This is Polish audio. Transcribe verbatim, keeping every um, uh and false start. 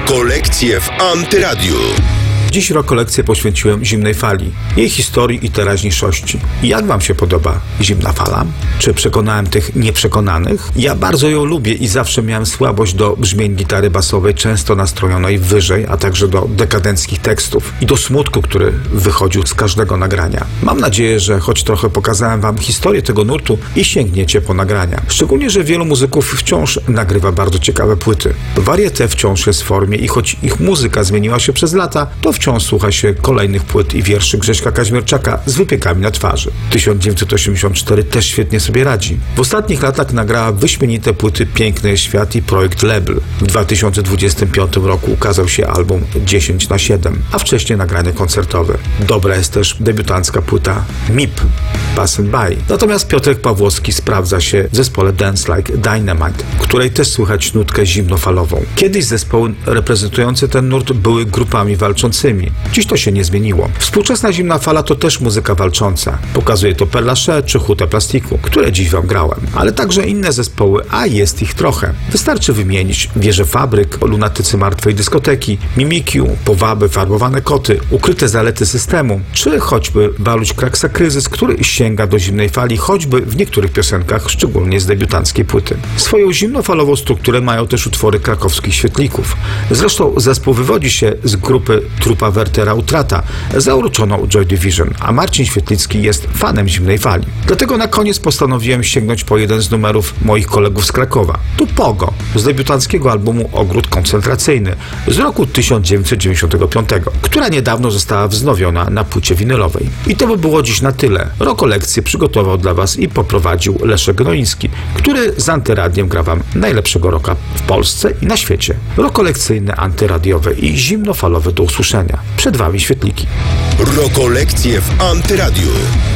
Rokolekcje w Antyradiu. Dziś rokolekcję poświęciłem zimnej fali, jej historii i teraźniejszości. I jak wam się podoba zimna fala? Czy przekonałem tych nieprzekonanych? Ja bardzo ją lubię i zawsze miałem słabość do brzmień gitary basowej, często nastrojonej wyżej, a także do dekadenckich tekstów i do smutku, który wychodził z każdego nagrania. Mam nadzieję, że choć trochę pokazałem wam historię tego nurtu i sięgniecie po nagrania. Szczególnie, że wielu muzyków wciąż nagrywa bardzo ciekawe płyty. Varieté wciąż jest w formie i choć ich muzyka zmieniła się przez lata, to wciąż słucha się kolejnych płyt i wierszy Grześka Kaźmierczaka z wypiekami na twarzy. tysiąc dziewięćset osiemdziesiąt cztery też świetnie sobie radzi. W ostatnich latach nagrała wyśmienite płyty Piękny jest świat i Projekt Label. W dwa tysiące dwudziestym piątym roku ukazał się album dziesięć na siedem, a wcześniej nagranie koncertowe. Dobra jest też debiutancka płyta M I P, Pass and By. Natomiast Piotrek Pawłowski sprawdza się w zespole Dance Like Dynamite, w której też słychać nutkę zimnofalową. Kiedyś zespoły reprezentujące ten nurt były grupami walczącymi. Dziś to się nie zmieniło. Współczesna zimna fala to też muzyka walcząca. Pokazuje to Père Lachaise czy Hutę Plastiku, które dziś wam grałem. Ale także inne zespoły, a jest ich trochę. Wystarczy wymienić Wieże Fabryk, Lunatycy Martwej Dyskoteki, Mimikiu, Powaby, Farbowane Koty, Ukryte Zalety Systemu, czy choćby Waluś Kraksa Kryzys, który sięga do zimnej fali, choćby w niektórych piosenkach, szczególnie z debiutanckiej płyty. Swoją zimnofalową strukturę mają też utwory krakowskich świetlików. Zresztą zespół wywodzi się z grupy Trupa Wertera Utrata, zauroczoną Joy Division, a Marcin Świetlicki jest fanem zimnej fali. Dlatego na koniec postanowiłem sięgnąć po jeden z numerów moich kolegów z Krakowa. To Pogo, z debiutanckiego albumu Ogród Koncentracyjny z roku tysiąc dziewięćset dziewięćdziesiątego piątego, która niedawno została wznowiona na płycie winylowej. I to by było dziś na tyle. Rokolekcję przygotował dla was i poprowadził Leszek Gnoiński, który z Antyradiem gra wam najlepszego rocka w Polsce i na świecie. Rokolekcyjne, antyradiowe i zimnofalowe do usłyszenia. Przed wami świetliki. Rokolekcje w Antyradiu.